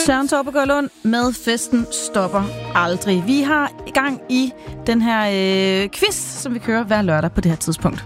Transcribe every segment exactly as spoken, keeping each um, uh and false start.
Søren Torpegaard Lund med Festen stopper aldrig. Vi har i gang i den her øh, quiz, som vi kører hver lørdag på det her tidspunkt.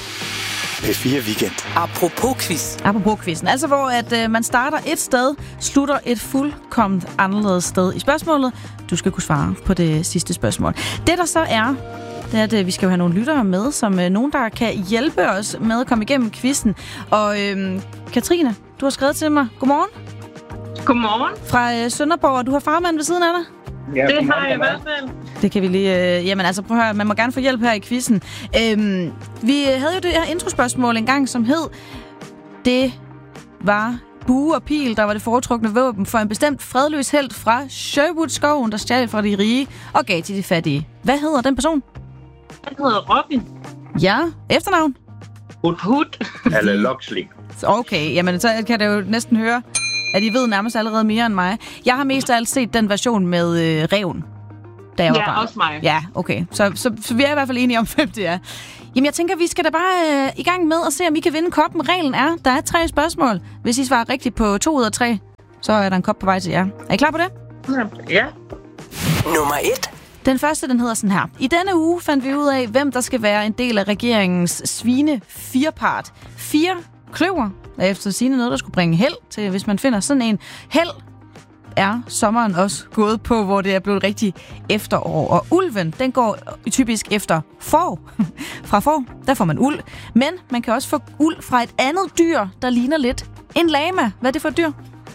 P fire Weekend. Apropos quiz. Apropos quizzen. Altså hvor at, øh, man starter et sted, slutter et fuldkomment anderledes sted i spørgsmålet. Du skal kunne svare på det sidste spørgsmål. Det der så er, det er, at vi skal jo have nogle lyttere med, som øh, nogen, der kan hjælpe os med at komme igennem quizzen. Og øh, Katrine, du har skrevet til mig. Godmorgen. Godmorgen. Fra øh, Sønderborg, og du har farmand ved siden af dig? Ja, det har jeg i hvert fald. Det kan vi lige... Øh, jamen altså, prøv at høre, man må gerne få hjælp her i quizzen. Øhm, vi havde jo det her introspørgsmål en gang, som hed... Det var bue og pil, der var det foretrukne våben for en bestemt fredløs helt fra Sherwood-skoven, der stjal fra de rige og gav til de fattige. Hvad hedder den person? Han hedder Robin. Ja, efternavn? Hud Hud. Eller Loxley. Okay, jamen så kan det jo næsten høre, at I ved nærmest allerede mere end mig. Jeg har mest af alt set den version med øh, ræven, da jeg var barn. Ja, også mig. Ja, okay. Så, så, så vi er i hvert fald enige om, hvem det er. Jamen, jeg tænker, vi skal da bare øh, i gang med at se, om I kan vinde koppen. Reglen er, der er tre spørgsmål. Hvis I svarer rigtigt på to ud af tre, så er der en kop på vej til jer. Er I klar på det? Ja. Nummer et. Den første, den hedder sådan her. I denne uge fandt vi ud af, hvem der skal være en del af regeringens svine-firepart. Fire kløver er efter sigende noget, der skulle bringe held til, hvis man finder sådan en. Held er sommeren også gået på, hvor det er blevet rigtig efterår. Og ulven, den går typisk efter får. Fra får, der får man uld. Men man kan også få uld fra et andet dyr, der ligner lidt en lama. Hvad er det for et dyr?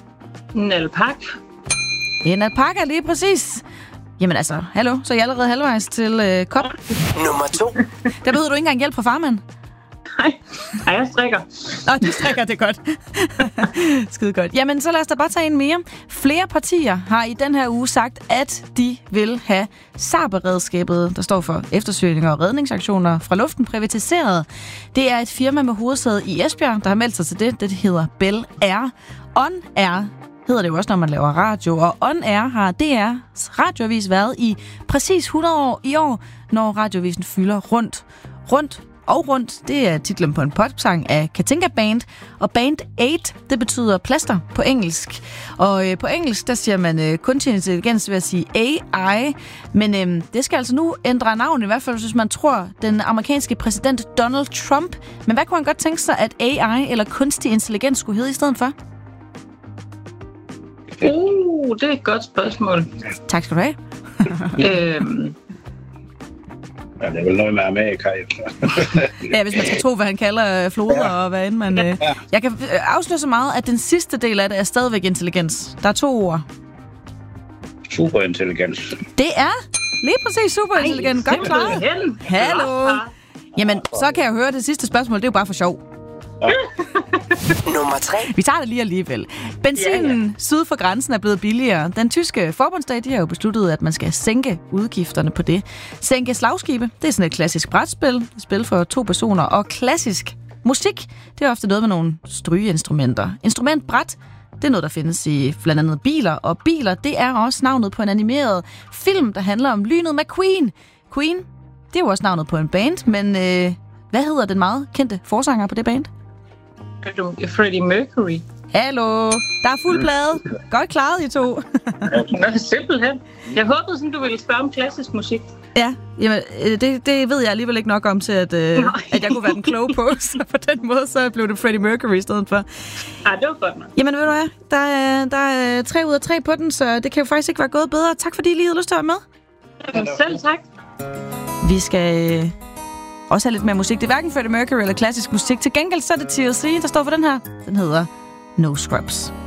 En alpak. En alpaka, lige præcis. Jamen altså, hallo, så er jeg allerede halvvejs til øh, kop. Nummer to. Der behøver du ikke engang hjælp fra farmand. Nej, Nej jeg strikker. Nå, du strikker det godt. Skide godt. Jamen, så lad os da bare tage en mere. Flere partier har i den her uge sagt, at de vil have SAR-beredskabet, der står for eftersøgninger og redningsaktioner fra luften, privatiseret. Det er et firma med hovedsæde i Esbjerg, der har meldt sig til det. Det hedder Bell Air. On Air hedder det jo også, når man laver radio. Og On Air har D R's radioavis været i præcis hundrede år i år, når radioavisen fylder rundt. Rundt og rundt, det er titlen på en popsang af Katinka Band. Og Band otte, det betyder plaster på engelsk. Og øh, på engelsk, der siger man øh, kunstig intelligens ved at sige A I. Men øh, det skal altså nu ændre navn, i hvert fald hvis man tror, den amerikanske præsident Donald Trump. Men hvad kunne han godt tænke sig, at A I eller kunstig intelligens skulle hedde i stedet for? Uh, det er et godt spørgsmål. Tak skal du have. øhm... Ja, det er vel noget med Amerika. Ja, hvis man skal tro, hvad han kalder floder ja. Og hvad end man... Øh... Jeg kan afsløre så meget, at den sidste del af det er stadigvæk intelligens. Der er to ord. Superintelligens. Det er lige præcis superintelligens. Godt klaret. Hallo. Jamen, så kan jeg høre, at det sidste spørgsmål, det er jo bare for sjov. Ja. Nummer tre. Vi tager det lige alligevel. Benzinen ja, ja. Syd for grænsen er blevet billigere. Den tyske forbundsdag, de har jo besluttet, at man skal sænke udgifterne på det. Sænke slagskibe, det er sådan et klassisk brætspil. Et spil for to personer. Og klassisk musik, det er ofte noget med nogle strygeinstrumenter. Instrumentbræt, det er noget, der findes i blandt andet biler. Og biler, det er også navnet på en animeret film, der handler om lynet McQueen. Queen, det er jo også navnet på en band, men øh, hvad hedder den meget kendte forsanger på det band? Freddie Mercury. Hallo. Der er fuld plade. Godt klaret, I to. Nå, simpelthen. Jeg håbede sådan, du ville spørge om klassisk musik. Ja, jamen, det, det ved jeg alligevel ikke nok om til, at, øh, at jeg kunne være den kloge på. Så på den måde, så blev det Freddie Mercury i stedet for. Ja, det var godt nok. Jamen, ved du hvad? Der er, der er tre ud af tre på den, så det kan jo faktisk ikke være gået bedre. Tak fordi I lige havde lyst til at være med. Jamen, selv tak. Vi skal... Øh, også have lidt mere musik. Det er hverken Freddie Mercury eller klassisk musik. Til gengæld så er det T L C, der står for den her. Den hedder No Scrubs.